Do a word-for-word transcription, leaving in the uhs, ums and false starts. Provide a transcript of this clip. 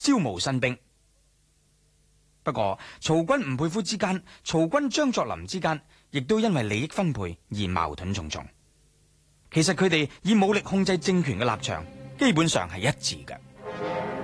招募新兵。不過曹軍吳佩孚之間、曹軍張作霖之間，亦都因為利益分配而矛盾重重。其實佢哋以武力控制政權嘅立場，基本上係一致嘅。